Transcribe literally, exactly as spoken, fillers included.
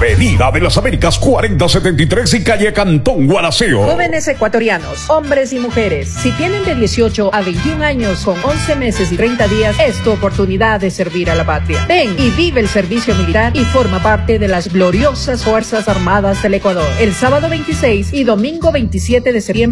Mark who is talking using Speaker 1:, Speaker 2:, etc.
Speaker 1: Avenida de las Américas cuarenta setenta y tres y calle Cantón Gualaceo.
Speaker 2: Jóvenes ecuatorianos, hombres y mujeres, si tienen de dieciocho a veintiún años con once meses y treinta días, es tu oportunidad de servir a la patria. Ven y vive el servicio militar y forma parte de las gloriosas Fuerzas Armadas del Ecuador. El sábado veintiséis y domingo veintisiete de septiembre